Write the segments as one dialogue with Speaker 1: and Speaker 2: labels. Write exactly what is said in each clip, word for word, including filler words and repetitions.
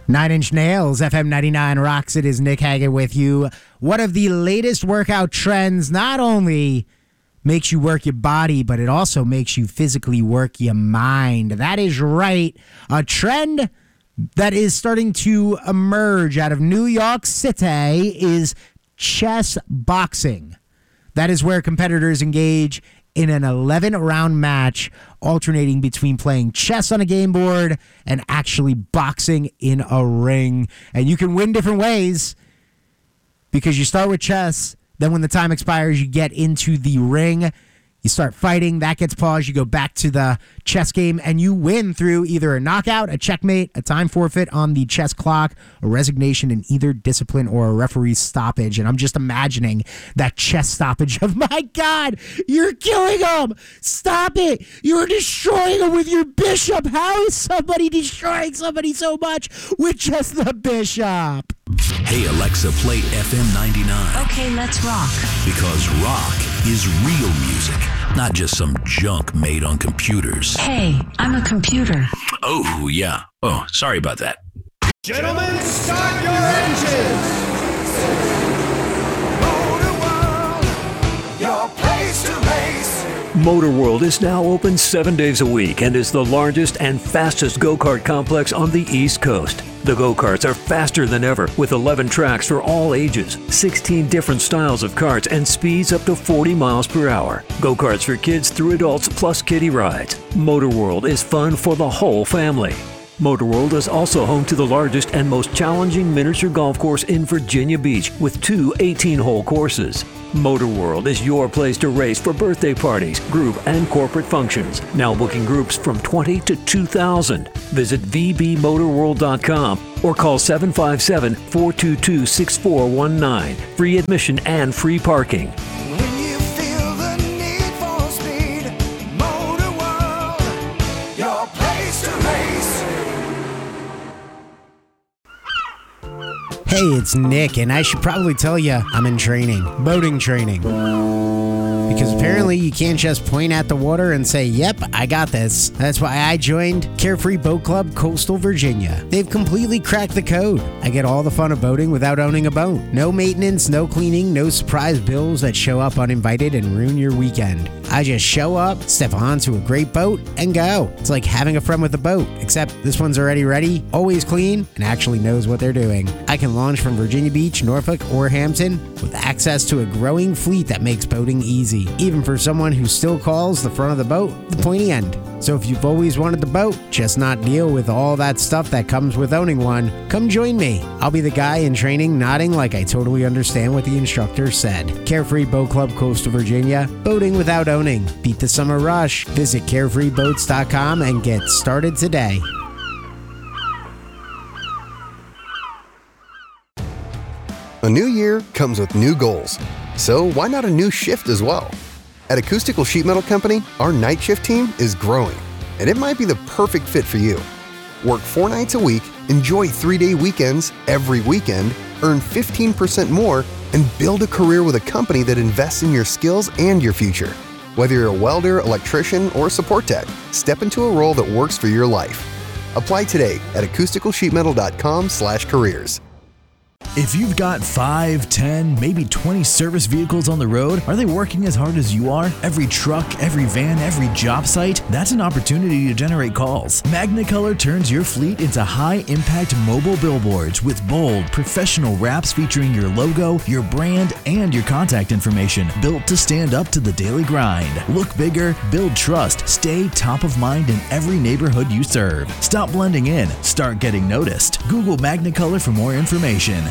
Speaker 1: Nine Inch Nails, F M ninety-nine Rocks. It is Nick Haggett with you. One of the latest workout trends not only makes you work your body, but it also makes you physically work your mind. That is right. A trend that is starting to emerge out of New York City is chess boxing. That is where competitors engage in an eleven-round match, alternating between playing chess on a game board and actually boxing in a ring. And you can win different ways because you start with chess. Then when the time expires, you get into the ring. You start fighting. That gets paused. You go back to the chess game, and you win through either a knockout, a checkmate, a time forfeit on the chess clock, a resignation in either discipline, or a referee's stoppage. And I'm just imagining that chess stoppage of, my God, you're killing him. Stop it. You're destroying him with your bishop. How is somebody destroying somebody so much with just the bishop?
Speaker 2: Hey, Alexa, play F M ninety-nine.
Speaker 3: Okay, let's rock.
Speaker 2: Because rock is real music, not just some junk made on computers.
Speaker 3: Hey, I'm a computer.
Speaker 2: Oh, yeah. Oh, sorry about that.
Speaker 4: Gentlemen, start your engines! Motor World, your place to race.
Speaker 5: Motor World is now open seven days a week and is the largest and fastest go-kart complex on the East Coast. The go-karts are faster than ever, with eleven tracks for all ages, sixteen different styles of karts, and speeds up to forty miles per hour. Go-karts for kids through adults, plus kiddie rides. Motor World is fun for the whole family. Motor World is also home to the largest and most challenging miniature golf course in Virginia Beach, with two eighteen-hole courses. Motor World is your place to race for birthday parties, group, and corporate functions. Now booking groups from twenty to two thousand. Visit v b motor world dot com or call seven five seven, four two two, six four one nine. Free admission and free parking.
Speaker 4: When you feel the need for speed, Motor World, your place to race.
Speaker 1: Hey, it's Nick, and I should probably tell you I'm in training, boating training. Because apparently you can't just point at the water and say, yep, I got this. That's why I joined Carefree Boat Club Coastal Virginia. They've completely cracked the code. I get all the fun of boating without owning a boat. No maintenance, no cleaning, no surprise bills that show up uninvited and ruin your weekend. I just show up, step onto a great boat, and go. It's like having a friend with a boat, except this one's already ready, always clean, and actually knows what they're doing. I can launch from Virginia Beach, Norfolk, or Hampton with access to a growing fleet that makes boating easy, even for someone who still calls the front of the boat the pointy end. So if you've always wanted the boat, just not deal with all that stuff that comes with owning one, come join me. I'll be the guy in training nodding like I totally understand what the instructor said. Carefree Boat Club Coastal Virginia, boating without owning. Beat the summer rush. Visit carefree boats dot com and get started today.
Speaker 6: A new year comes with new goals. So why not a new shift as well? At Acoustical Sheet Metal Company, our night shift team is growing, and it might be the perfect fit for you. Work four nights a week, enjoy three-day weekends every weekend, earn fifteen percent more, and build a career with a company that invests in your skills and your future. Whether you're a welder, electrician, or support tech, step into a role that works for your life. Apply today at acoustical sheet metal dot com slash careers.
Speaker 7: If you've got five, ten, maybe twenty service vehicles on the road, are they working as hard as you are? Every truck, every van, every job site? That's an opportunity to generate calls. Magnicolor turns your fleet into high-impact mobile billboards with bold, professional wraps featuring your logo, your brand, and your contact information, built to stand up to the daily grind. Look bigger, build trust, stay top of mind in every neighborhood you serve. Stop blending in, start getting noticed. Google Magnicolor for more information.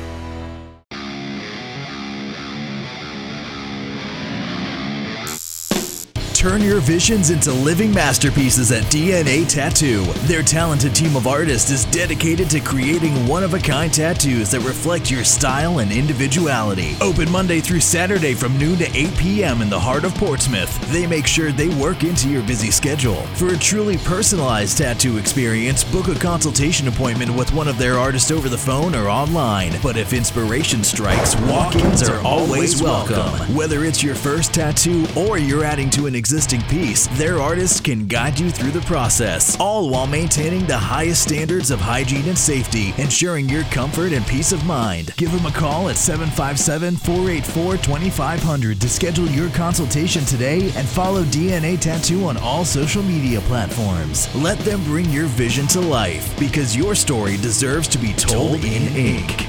Speaker 7: Turn your visions into living masterpieces at D N A Tattoo. Their talented team of artists is dedicated to creating one-of-a-kind tattoos that reflect your style and individuality. Open Monday through Saturday from noon to eight p.m. in the heart of Portsmouth. They make sure they work into your busy schedule. For a truly personalized tattoo experience, book a consultation appointment with one of their artists over the phone or online. But if inspiration strikes, walk-ins are always welcome. Whether it's your first tattoo or you're adding to an existing existing piece, their artists can guide you through the process, all while maintaining the highest standards of hygiene and safety, ensuring your comfort and peace of mind. Give them a call at seven five seven, four eight four, two five zero zero to schedule your consultation today and follow D N A Tattoo on all social media platforms. Let them bring your vision to life, because your story deserves to be told in ink.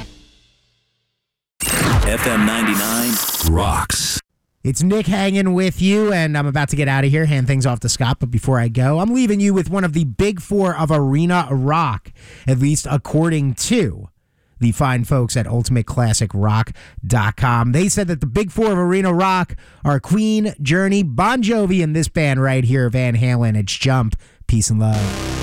Speaker 2: F M ninety-nine rocks.
Speaker 1: It's Nick hanging with you, and I'm about to get out of here, hand things off to Scott. But before I go, I'm leaving you with one of the big four of arena rock, at least according to the fine folks at ultimate classic rock dot com. They said that the big four of arena rock are Queen, Journey, Bon Jovi, and this band right here, Van Halen. It's Jump. Peace and love.